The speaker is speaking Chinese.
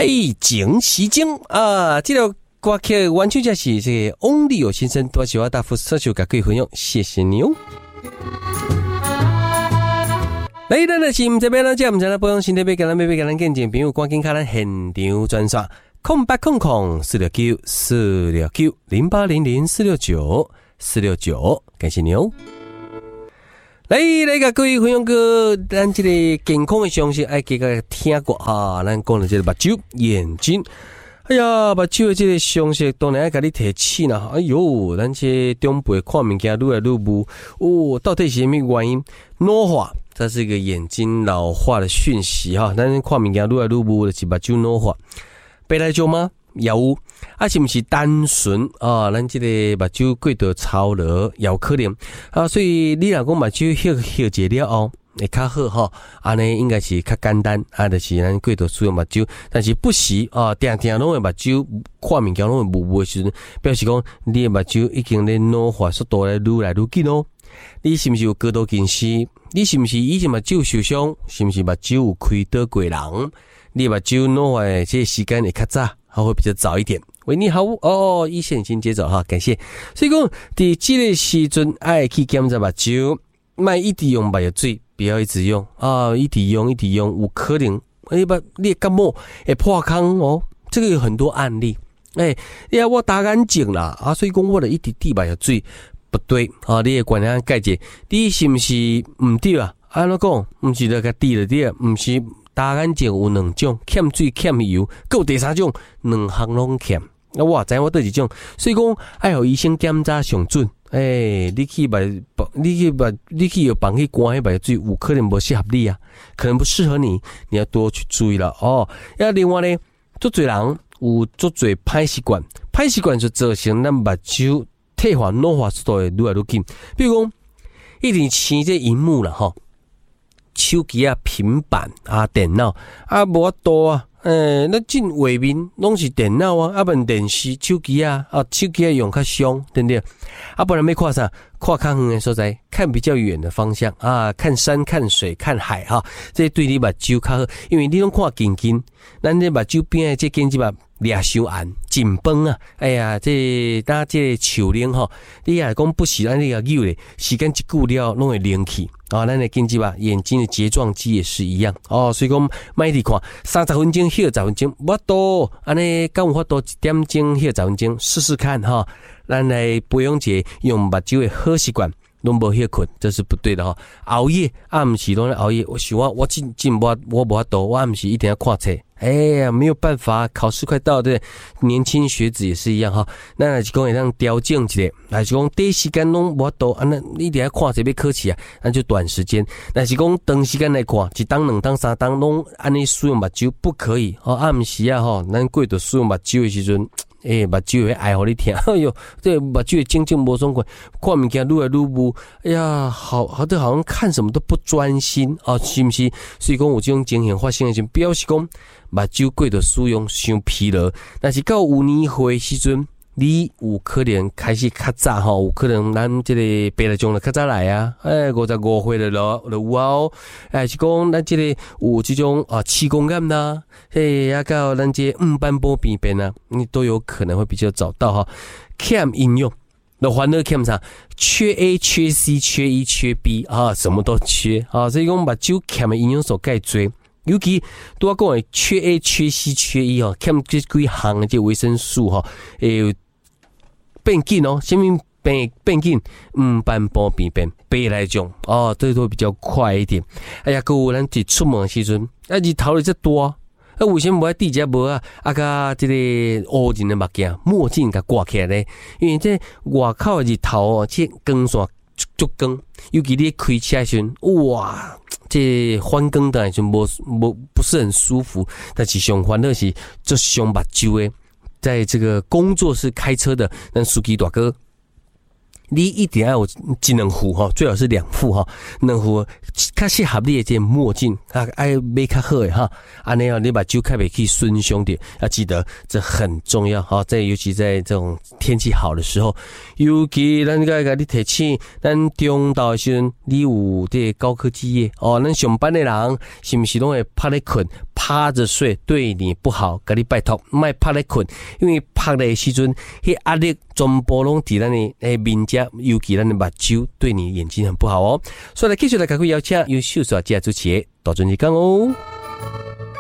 情是情啊，这条歌曲完全就是这个翁立友先生多少大夫社区给各位朋友，谢谢你哦。来，咱的是唔这边呢，唔知咱播放新台北，咱要咱见证朋友赶紧看咱现场专线0800-469-469-0800-469-469，感谢你哦。来个各位朋友哥，咱这个健康的常识爱给个听过哈，咱讲的这个目睭、眼睛，哎呀，目睭的这个常识当然爱给你提醒啦。哎呦，咱这中辈看物件愈来愈无哦，到底是什么原因？老化，这是一个眼睛老化的讯息哈。咱看物件愈来愈无就是目睭老化，白内障吗？也有，是不是单纯啊？咱这个目睭过度操劳也有可能啊，所以你若讲目睭休息了后会较好哈，安尼应该是较简单啊，就是咱过度使用目睭，但是不时啊，定拢会目睭看物件拢会模糊的时阵，表示讲你的目睭已经咧老化速度咧愈来愈紧哦。你是不是有高度近视？你是不是以前目睭受伤？是不是目睭有开刀过人？你目睭老化的这个时间会较早？还会比较早一点。喂，你好哦，一线先接走哈，感谢。所以讲，在这个时阵爱去检查目睭，莫一直用眼药水，不要一直用啊，一直用，有可能你的感冒会破空哦。这个有很多案例。我打眼镜啦啊，所以讲我的一直滴眼药水不对啊，你的观念改解，你是不是唔对啊？安怎讲？唔是那个滴了滴，唔是。打眼镜有两种，欠水欠油，还有第三种，两项拢欠。我知我倒一种，所以讲爱互医生检查上准。你去药房去关迄目水，有可能不适合你啊，可能不适合你，你要多去注意了哦。另外呢，足侪人有足侪歹习惯，歹习惯就造成咱目睭退化老化速度会愈来愈紧。比如讲，一直青这荧幕啦吼。手机啊、平板啊、电脑啊，无法度啊，那进画面拢是电脑啊，不然电视、手机啊，手机用较凶，对不对？不然要看啥？看较远的所在，看比较远的方向啊，看山、看水、看海哈，这对你目睭较好，因为你拢看近，咱这目睭边的这眼睛嘛，掠伤暗、紧绷啊，哎呀，这搭这树林哈，你也讲不是咱这个扭咧，时间一久了拢会灵去。咱的眼睛吧，眼睛的睫状肌也是一样哦，所以讲卖你看30分钟歇10分钟，无多安尼敢有法度1点钟歇10分钟试试看哈。咱来培养一个用目睭的好习惯，拢无歇困，这是不对的哈。熬夜不是拢熬夜，我想我真我无法度，我不是一定要看册。没有办法，考试快到对，年轻学子也是一样哈。那若是讲会当调整一下，若是讲短时间拢无法度，那一定要看这要考试啊，那就短时间。若是讲长时间来看，一档、2档、3档拢安尼使用目睭不可以哦。不是啊吼，咱过度使用目睭的时阵。目睭会哀互你听，哎哟，这目睭的睛睛无爽快，看物件愈来愈无，哎呀，好像看什么都不专心啊，是不是？所以讲有这种情形发生的时候，表示讲目睭过度使用伤疲劳，但是到有年岁时阵。你有可能开始较早吼，有可能咱这个白内障就较早来啊，55岁就有啊哦，是讲咱这个有这种气功感呐，到咱这斑驳病变啊，你都有可能会比较早到哈。欠营养，那烦恼欠啥？缺 A、缺 C、缺 E、缺 B 啊，什么都缺啊，所以讲目睭欠的营养素介多。尤其拄我讲的缺 A、缺 C、缺 E 哦，欠这几项的这维生素哈，变紧哦，什么变紧？斑驳病变、白内障哦，这都比较快一点。还有咱一出门的时阵，日头咧遮大，为什么无爱戴遮帽啊？甲这个乌人的目镜、墨镜甲挂起来咧？因为这外口的日头哦，这光线足光，尤其你开车的时阵，哇！这反光当然就不是很舒服，但是上烦恼是做伤目睭的，在这个工作室开车的咱司机大哥， 你一定要有一两副哈，最好是2副哈，两副较适合你的这墨镜啊，爱买较好的哈，安尼你把酒较袂去损伤的，要记得这很重要哈，尤其在这种天气好的时候，尤其咱个你提醒，咱中昼的时阵，你有这高科技业哦，咱上班的人是不是拢会趴咧困？趴着睡对你不好，跟你拜托，莫趴咧困，因为趴的时阵，迄压力全部拢伫咱的面颊，尤其咱的目睭，对你眼睛很不好哦。所以来继续来赶快邀请优秀作家主持，大尊你讲哦。